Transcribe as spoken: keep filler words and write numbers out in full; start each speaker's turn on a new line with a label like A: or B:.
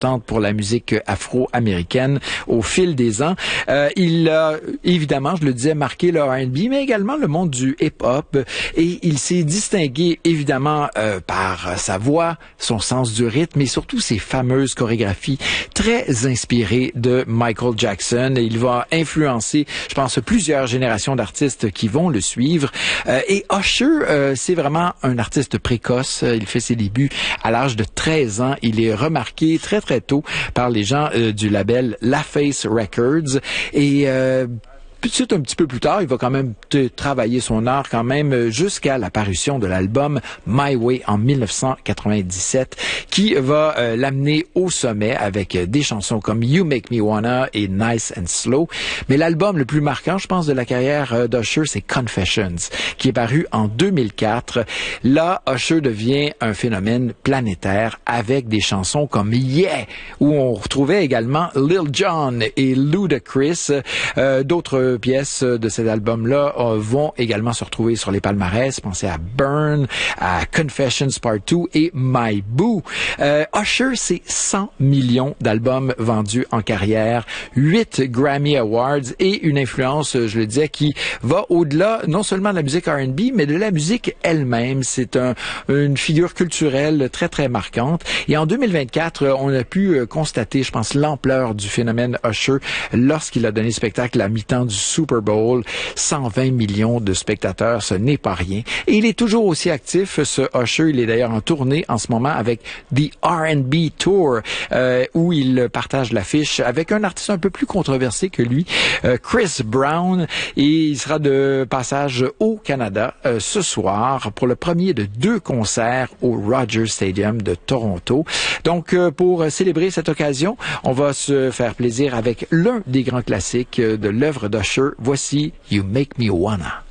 A: pour la musique afro-américaine au fil des ans. Euh, il a, évidemment, je le disais, marqué le R and B, mais également le monde du hip-hop. Et il s'est distingué, évidemment, euh, par sa voix, son sens du rythme, et surtout ses fameuses chorégraphies très inspirées de Michael Jackson. Et il va influencer, je pense, plusieurs générations d'artistes qui vont le suivre. Euh, et Usher, euh, c'est vraiment un artiste précoce. Il fait ses débuts à l'âge de treize ans. Il est remarqué très, très tôt par les gens euh, du label LaFace Records et euh, Puis un petit peu plus tard, il va quand même travailler son art quand même jusqu'à l'apparition de l'album My Way en mille neuf cent quatre-vingt-dix-sept, qui va euh, l'amener au sommet avec des chansons comme You Make Me Wanna et Nice and Slow. Mais l'album le plus marquant, je pense, de la carrière euh, d'Usher, c'est Confessions, qui est paru en deux mille quatre. Là, Usher devient un phénomène planétaire avec des chansons comme Yeah, où on retrouvait également Lil Jon et Ludacris. Euh, d'autres pièces de cet album-là euh, vont également se retrouver sur les palmarès. Pensez à Burn, à Confessions Part deux et My Boo. Euh, Usher, c'est cent millions d'albums vendus en carrière, huit Grammy Awards et une influence, je le disais, qui va au-delà non seulement de la musique R and B, mais de la musique elle-même. C'est un, une figure culturelle très, très marquante. Et en deux mille vingt-quatre, on a pu constater, je pense, l'ampleur du phénomène Usher lorsqu'il a donné spectacle à mi-temps du Super Bowl. cent vingt millions de spectateurs, ce n'est pas rien. Et il est toujours aussi actif, ce Usher. Il est d'ailleurs en tournée en ce moment avec The R and B Tour, euh, où il partage l'affiche avec un artiste un peu plus controversé que lui, euh, Chris Brown. Et il sera de passage au Canada euh, ce soir pour le premier de deux concerts au Rogers Stadium de Toronto. Donc, euh, pour célébrer cette occasion, on va se faire plaisir avec l'un des grands classiques de l'œuvre d'Usher. Voici You Make Me Wanna.